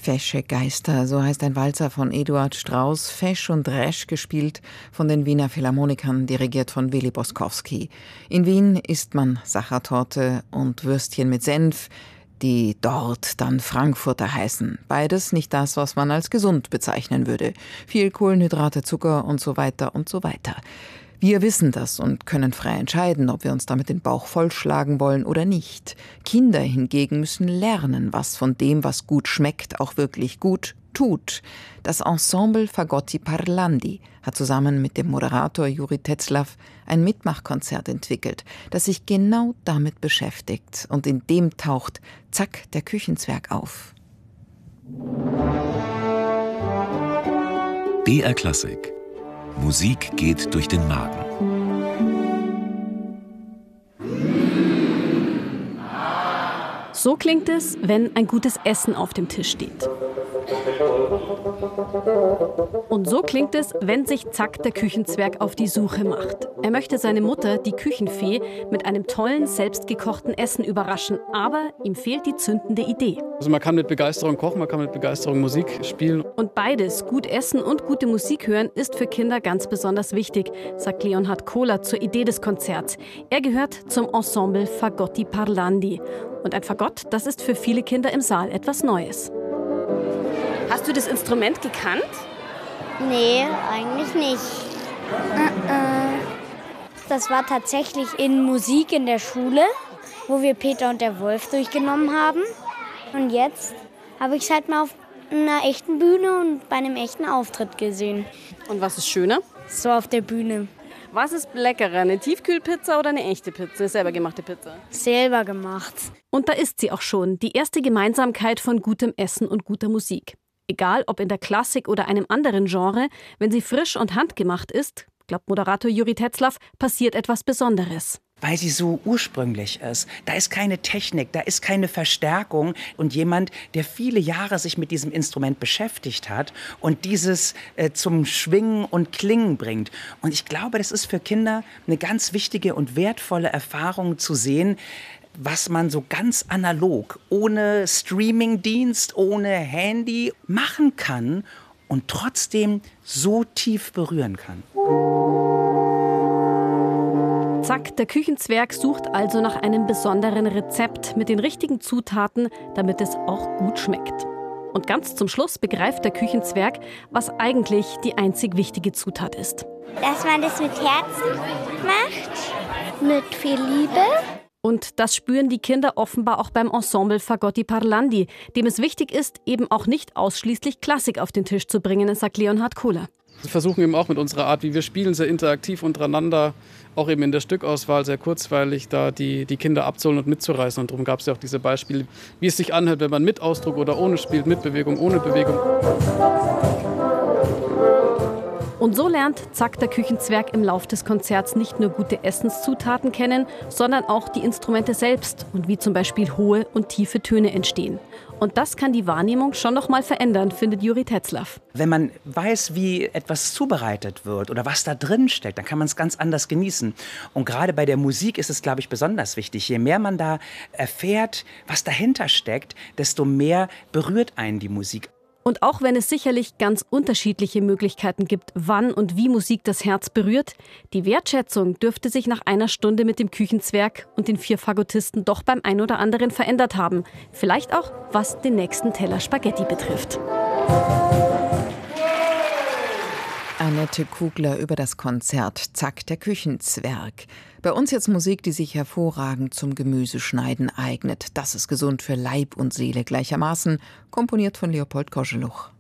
Fesche Geister, so heißt ein Walzer von Eduard Strauss, fesch und resch gespielt von den Wiener Philharmonikern, dirigiert von Willy Boskowski. In Wien isst man Sachertorte und Würstchen mit Senf, die dort dann Frankfurter heißen. Beides nicht das, was man als gesund bezeichnen würde. Viel Kohlenhydrate, Zucker und so weiter und so weiter. Wir wissen das und können frei entscheiden, ob wir uns damit den Bauch vollschlagen wollen oder nicht. Kinder hingegen müssen lernen, was von dem, was gut schmeckt, auch wirklich gut tut. Das Ensemble Fagotti Parlandi hat zusammen mit dem Moderator Juri Tetzlaff ein Mitmachkonzert entwickelt, das sich genau damit beschäftigt. Und in dem taucht Zack, der Küchenzwerg auf. BR Klassik. Musik geht durch den Magen. So klingt es, wenn ein gutes Essen auf dem Tisch steht. Und so klingt es, wenn sich Zack, der Küchenzwerg, auf die Suche macht. Er möchte seine Mutter, die Küchenfee, mit einem tollen, selbstgekochten Essen überraschen, aber ihm fehlt die zündende Idee. Also man kann mit Begeisterung kochen, man kann mit Begeisterung Musik spielen. Und beides, gut essen und gute Musik hören, ist für Kinder ganz besonders wichtig, sagt Leonhard Kohler zur Idee des Konzerts. Er gehört zum Ensemble Fagotti Parlandi. Und ein Fagott, das ist für viele Kinder im Saal etwas Neues. Hast du das Instrument gekannt? Nee, eigentlich nicht. Das war tatsächlich in Musik in der Schule, wo wir Peter und der Wolf durchgenommen haben. Und jetzt habe ich es halt mal auf einer echten Bühne und bei einem echten Auftritt gesehen. Und was ist schöner? So auf der Bühne. Was ist leckerer, eine Tiefkühlpizza oder eine echte Pizza? Eine selber gemachte Pizza. Selber gemacht. Und da ist sie auch schon, die erste Gemeinsamkeit von gutem Essen und guter Musik. Egal, ob in der Klassik oder einem anderen Genre, wenn sie frisch und handgemacht ist, glaubt Moderator Juri Tetzlaff, passiert etwas Besonderes. Weil sie so ursprünglich ist. Da ist keine Technik, da ist keine Verstärkung. Und jemand, der viele Jahre sich mit diesem Instrument beschäftigt hat und dieses zum Schwingen und Klingen bringt. Und ich glaube, das ist für Kinder eine ganz wichtige und wertvolle Erfahrung zu sehen, was man so ganz analog, ohne Streamingdienst, ohne Handy machen kann und trotzdem so tief berühren kann. Zack, der Küchenzwerg sucht also nach einem besonderen Rezept mit den richtigen Zutaten, damit es auch gut schmeckt. Und ganz zum Schluss begreift der Küchenzwerg, was eigentlich die einzig wichtige Zutat ist. Dass man das mit Herzen macht, mit viel Liebe. Und das spüren die Kinder offenbar auch beim Ensemble Fagotti Parlandi, dem es wichtig ist, eben auch nicht ausschließlich Klassik auf den Tisch zu bringen, sagt Leonhard Kohler. Wir versuchen eben auch mit unserer Art, wie wir spielen, sehr interaktiv untereinander, auch eben in der Stückauswahl sehr kurzweilig, da die Kinder abzuholen und mitzureißen. Und darum gab es ja auch diese Beispiele, wie es sich anhört, wenn man mit Ausdruck oder ohne spielt, mit Bewegung, ohne Bewegung. Und so lernt Zack, der Küchenzwerg, im Lauf des Konzerts nicht nur gute Essenszutaten kennen, sondern auch die Instrumente selbst und wie zum Beispiel hohe und tiefe Töne entstehen. Und das kann die Wahrnehmung schon noch mal verändern, findet Juri Tetzlaff. Wenn man weiß, wie etwas zubereitet wird oder was da drin steckt, dann kann man es ganz anders genießen. Und gerade bei der Musik ist es, glaube ich, besonders wichtig. Je mehr man da erfährt, was dahinter steckt, desto mehr berührt einen die Musik. Und auch wenn es sicherlich ganz unterschiedliche Möglichkeiten gibt, wann und wie Musik das Herz berührt, die Wertschätzung dürfte sich nach einer Stunde mit dem Küchenzwerg und den 4 Fagottisten doch beim ein oder anderen verändert haben. Vielleicht auch, was den nächsten Teller Spaghetti betrifft. Annette Kugler über das Konzert Zack, der Küchenzwerg. Bei uns jetzt Musik, die sich hervorragend zum Gemüseschneiden eignet. Das ist gesund für Leib und Seele gleichermaßen, komponiert von Leopold Koscheluch.